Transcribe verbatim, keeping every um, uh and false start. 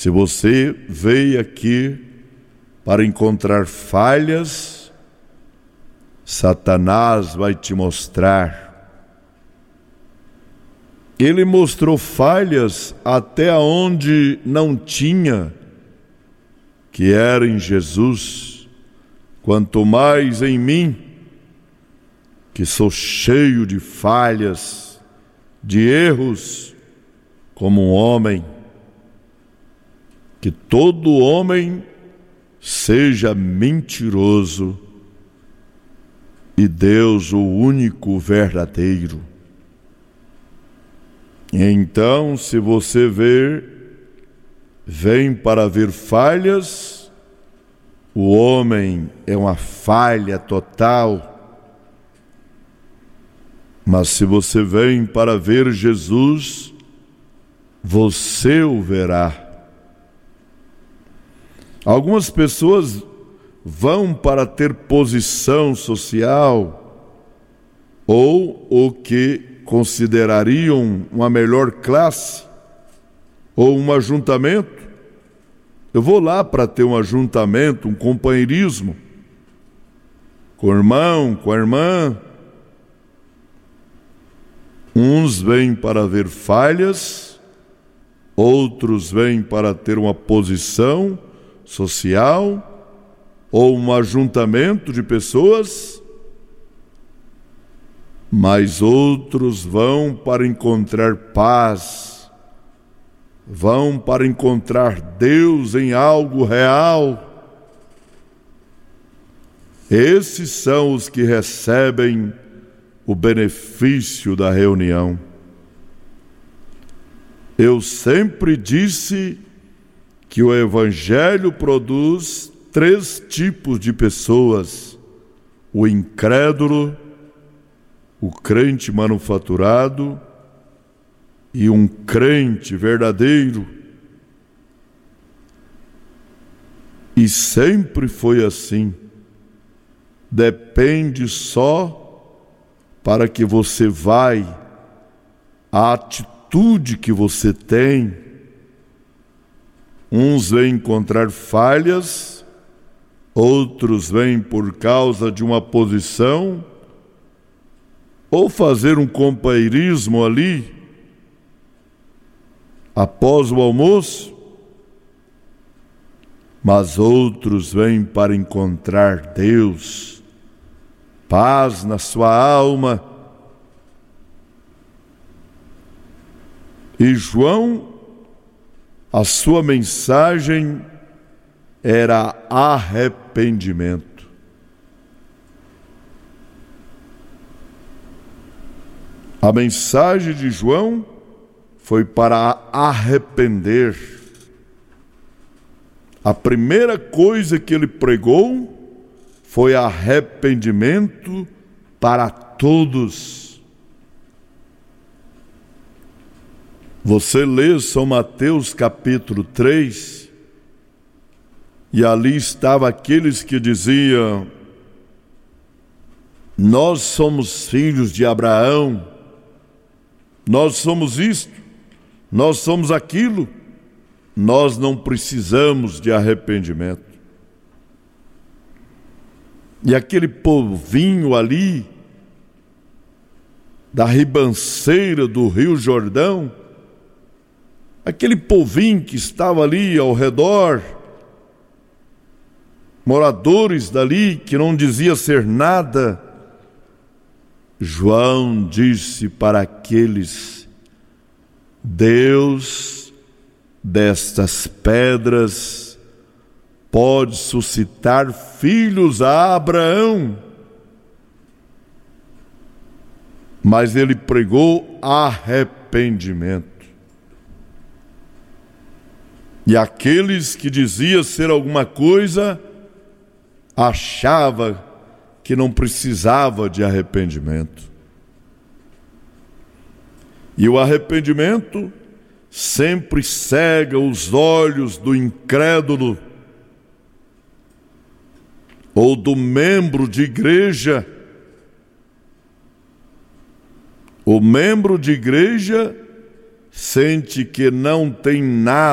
Se você veio aqui para encontrar falhas, Satanás vai te mostrar. Ele mostrou falhas até onde não tinha, que era em Jesus. Quanto mais em mim, que sou cheio de falhas, de erros, como um homem. Que todo homem seja mentiroso e Deus o único verdadeiro. Então, se você ver, vem para ver falhas, o homem é uma falha total. Mas se você vem para ver Jesus, você o verá. Algumas pessoas vão para ter posição social ou o que considerariam uma melhor classe ou um ajuntamento. Eu vou lá para ter um ajuntamento, um companheirismo com o irmão, com a irmã. Uns vêm para ver falhas, outros vêm para ter uma posição social ou um ajuntamento de pessoas, mas outros vão para encontrar paz, vão para encontrar Deus em algo real. Esses são os que recebem o benefício da reunião. Eu sempre disse que o Evangelho produz três tipos de pessoas: o incrédulo, o crente manufaturado e um crente verdadeiro. E sempre foi assim. Depende só para que você vai, a atitude que você tem. Uns vêm encontrar falhas, outros vêm por causa de uma posição, ou fazer um companheirismo ali, após o almoço, mas outros vêm para encontrar Deus, paz na sua alma. E João, a sua mensagem era arrependimento. A mensagem de João foi para arrepender. A primeira coisa que ele pregou foi arrependimento para todos. Você lê São Mateus capítulo três, e ali estavam aqueles que diziam: nós somos filhos de Abraão, nós somos isto, nós somos aquilo, nós não precisamos de arrependimento. E aquele povinho ali, da ribanceira do Rio Jordão, aquele povinho que estava ali ao redor, moradores dali, que não dizia ser nada, João disse para aqueles: Deus destas pedras pode suscitar filhos a Abraão. Mas ele pregou arrependimento. E aqueles que diziam ser alguma coisa, achava que não precisava de arrependimento. E o arrependimento sempre cega os olhos do incrédulo ou do membro de igreja. O membro de igreja sente que não tem nada